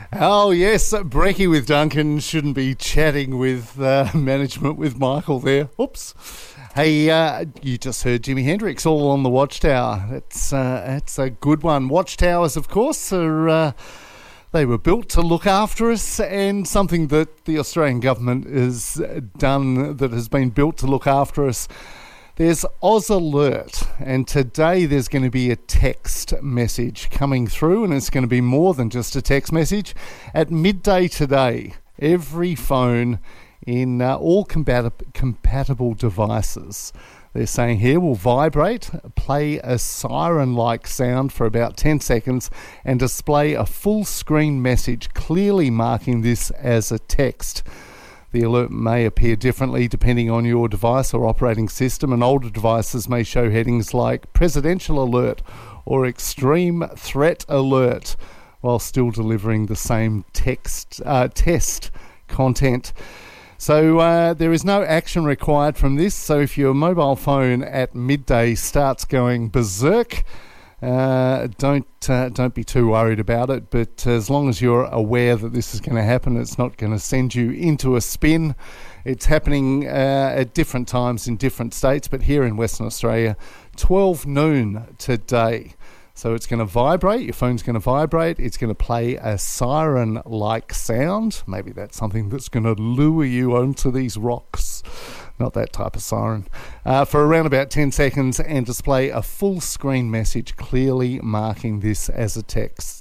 Oh, yes, Brecky with Duncan shouldn't be chatting with management with Michael there. Oops. Hey, you just heard Jimi Hendrix, All on the Watchtower. It's a good one. Watchtowers, of course, are they were built to look after us, and something that the Australian government has done that has been built to look after us. There's Oz Alert, and today there's going to be a text message coming through, and it's going to be more than just a text message. At midday today, every phone in all compatible devices, they're saying here, will vibrate, play a siren-like sound for about 10 seconds, and display a full-screen message clearly marking this as a text. The alert may appear differently depending on your device or operating system, and older devices may show headings like Presidential Alert or Extreme Threat Alert, while still delivering the same test content. So there is no action required from this, so if your mobile phone at midday starts going berserk, don't be too worried about it, but as long as you're aware that this is going to happen, it's not going to send you into a spin. It's happening at different times in different states, but here in Western Australia, 12 noon today. So it's going to vibrate, your phone's going to vibrate, it's going to play a siren-like sound. Maybe that's something that's going to lure you onto these rocks. Not that type of siren. For around about 10 seconds, and display a full screen message clearly marking this as a test.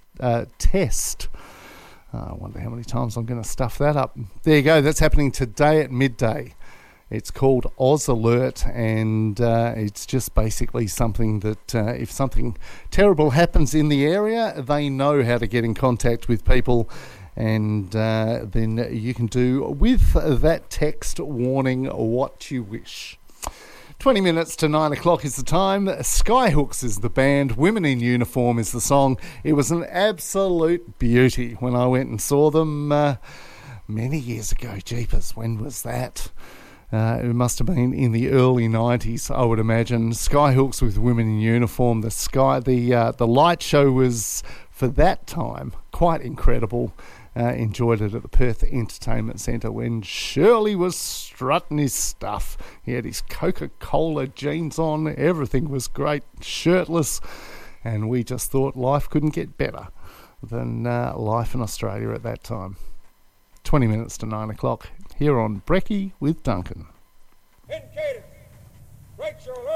I wonder how many times I'm going to stuff that up. There you go, that's happening today at midday. It's called Oz Alert, and it's just basically something that if something terrible happens in the area, they know how to get in contact with people, and then you can do with that text warning what you wish. 20 minutes to 9 o'clock is the time. Skyhooks is the band. Women in Uniform is the song. It was an absolute beauty when I went and saw them many years ago. Jeepers, when was that? It must have been in the early 90s, I would imagine. Skyhooks with Women in Uniform. The light show was, for that time, quite incredible. Enjoyed it at the Perth Entertainment Centre when Shirley was strutting his stuff. He had his Coca-Cola jeans on. Everything was great, shirtless. And we just thought life couldn't get better than life in Australia at that time. 20 minutes to 9 o'clock. Here on Brecky with Duncan. Indicator, right shoulder.